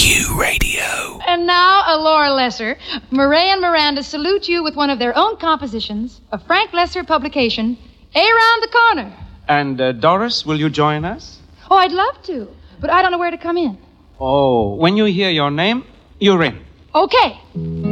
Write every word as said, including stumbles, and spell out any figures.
Q Radio. And now, a Laura Lesser. Murray and Miranda salute you with one of their own compositions, a Frank Lesser publication, Around the Corner. And uh, Doris, will you join us? Oh, I'd love to, but I don't know where to come in. Oh, when you hear your name, you're in. Okay.